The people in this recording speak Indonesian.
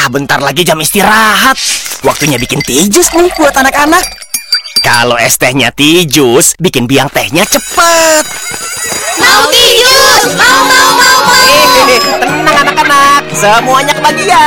bentar lagi jam istirahat. Waktunya bikin teh jus nih buat anak-anak. Kalau es tehnya teh jus, bikin biang tehnya cepet. Mau teh jus! Mau! Tenang anak-anak, semuanya kebagian.